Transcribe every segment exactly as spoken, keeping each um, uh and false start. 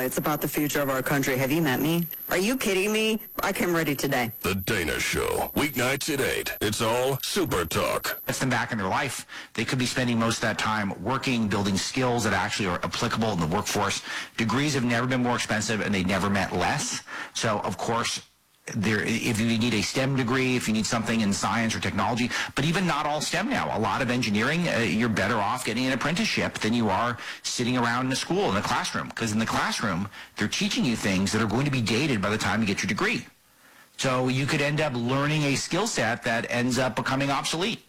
It's about the future of our country. Have you met me? Are you kidding me? I came ready today. The Dana Show, weeknights at eight. It's all Super Talk. Gets them back in their life. They could be spending most of that time working, building skills that actually are applicable in the workforce. Degrees have never been more expensive, and they never meant less. So, of course, there, if you need a STEM degree, if you need something in science or technology, but even not all STEM now. A lot of engineering, uh, you're better off getting an apprenticeship than you are sitting around in a school, in a classroom. Because in the classroom, they're teaching you things that are going to be dated by the time you get your degree. So you could end up learning a skill set that ends up becoming obsolete.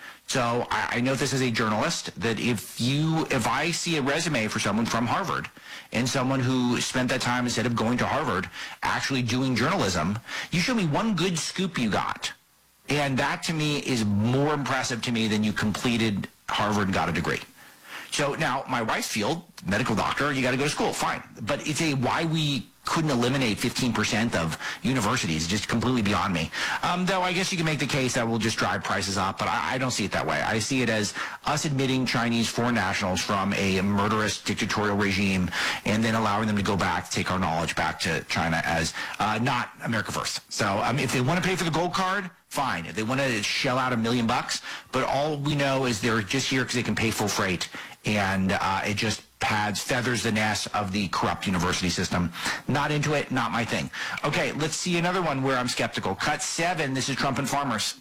So I, I note this as a journalist, that if you, if I see a resume for someone from Harvard and someone who spent that time, instead of going to Harvard, actually doing journalism, you show me one good scoop you got. And that to me is more impressive to me than you completed Harvard and got a degree. So now my wife's field, medical doctor, you got to go to school, fine. But it's a why we couldn't eliminate fifteen percent of universities, just completely beyond me. Um, though I guess you can make the case that will just drive prices up, but I, I don't see it that way. I see it as us admitting Chinese foreign nationals from a murderous dictatorial regime and then allowing them to go back, take our knowledge back to China as uh, not America first. So um, if they want to pay for the gold card, fine. If they want to shell out a million bucks, but all we know is they're just here because they can pay full freight, and uh, it just pads, feathers the nest of the corrupt university system. Not into it, not my thing. Okay, let's see another one where I'm skeptical. Cut seven, this is Trump and farmers.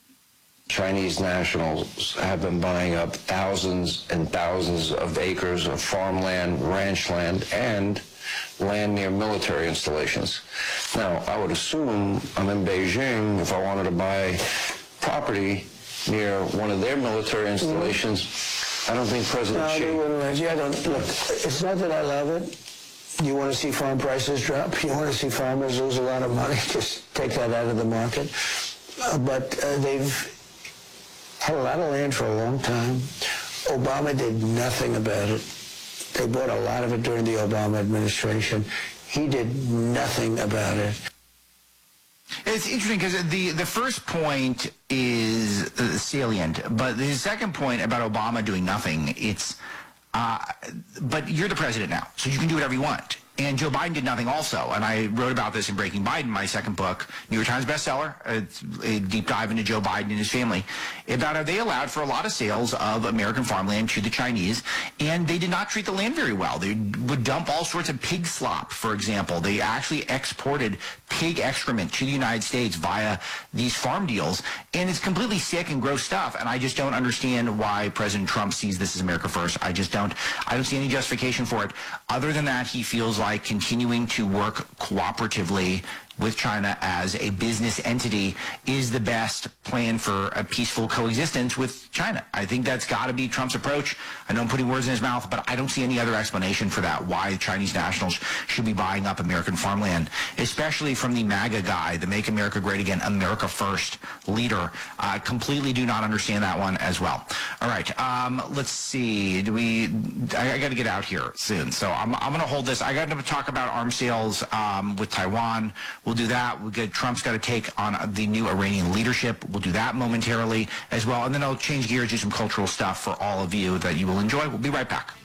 Chinese nationals have been buying up thousands and thousands of acres of farmland, ranch land, and land near military installations. Now, I would assume I'm in Beijing. If I wanted to buy property near one of their military installations, mm-hmm. I don't think President no, Xi... they wouldn't let you. I don't... Look, it's not that I love it. You want to see farm prices drop? You want to see farmers lose a lot of money? Just take that out of the market. Uh, but uh, they've had a lot of land for a long time. Obama did nothing about it. They bought a lot of it during the Obama administration. He did nothing about it. It's interesting because the, the first point is uh, salient, but the second point about Obama doing nothing, it's, uh, but you're the president now, so you can do whatever you want. And Joe Biden did nothing also, and I wrote about this in Breaking Biden, my second book, New York Times bestseller. It's a deep dive into Joe Biden and his family, about how they allowed for a lot of sales of American farmland to the Chinese, and they did not treat the land very well. They would dump all sorts of pig slop, for example. They actually exported pig excrement to the United States via these farm deals, and it's completely sick and gross stuff, and I just don't understand why President Trump sees this as America first. I just don't. I don't see any justification for it, other than that he feels like continuing to work cooperatively with China as a business entity is the best plan for a peaceful coexistence with China. I think that's got to be Trump's approach. I know I'm putting words in his mouth, but I don't see any other explanation for that, why Chinese nationals should be buying up American farmland, especially from the MAGA guy, the Make America Great Again, America First leader. I completely do not understand that one as well. All right, um, let's see. Do we? I, I got to get out here soon, so I'm, I'm going to hold this. I got to talk about arms sales um, with Taiwan. We'll do that. We'll get, Trump's got to take on the new Iranian leadership. We'll do that momentarily as well. And then I'll change gears, do some cultural stuff for all of you that you will enjoy. We'll be right back.